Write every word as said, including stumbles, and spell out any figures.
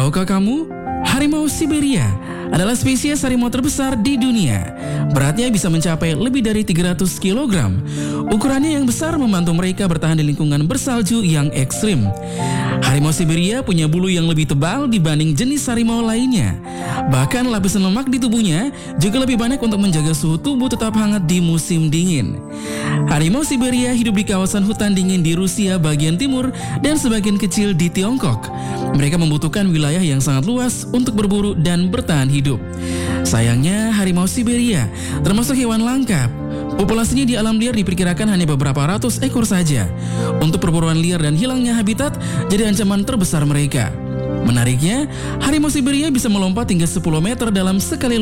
Tahukah kamu, harimau Siberia adalah spesies harimau terbesar di dunia. Beratnya bisa mencapai lebih dari tiga ratus kilogram. Ukurannya yang besar membantu mereka bertahan di lingkungan bersalju yang ekstrim. Harimau Siberia punya bulu yang lebih tebal dibanding jenis harimau lainnya. Bahkan lapisan lemak di tubuhnya juga lebih banyak untuk menjaga suhu tubuh tetap hangat di musim dingin. Harimau Siberia hidup di kawasan hutan dingin di Rusia bagian timur dan sebagian kecil di Tiongkok. Mereka membutuhkan wilayah yang sangat luas untuk berburu dan bertahan hidup. Sayangnya, harimau Siberia termasuk hewan langka. Populasinya di alam liar diperkirakan hanya beberapa ratus ekor saja. Untuk perburuan liar dan hilangnya habitat jadi ancaman terbesar mereka. Menariknya, harimau Siberia bisa melompat hingga sepuluh meter dalam sekali